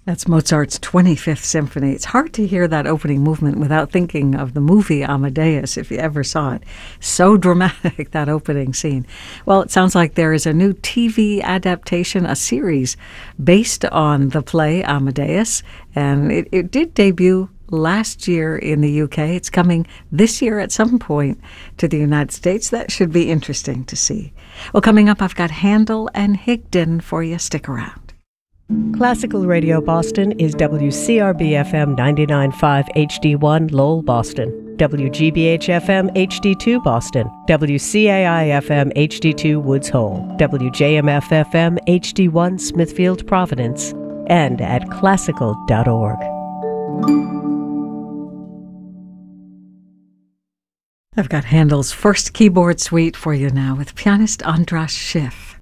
That's Mozart's 25th Symphony. It's hard to hear that opening movement without thinking of the movie Amadeus, if you ever saw it. So dramatic, that opening scene. Well, it sounds like there is a new TV adaptation, a series based on the play Amadeus, and it did debut last year in the UK. It's coming this year at some point to the United States. That should be interesting to see. Well, coming up, I've got Handel and Higdon for you. Stick around. Classical Radio Boston is WCRB-FM 99.5 HD1 Lowell, Boston, WGBH-FM HD2 Boston, WCAI-FM HD2 Woods Hole, WJMF-FM HD1 Smithfield, Providence, and at classical.org. I've got Handel's first keyboard suite for you now with pianist Andras Schiff.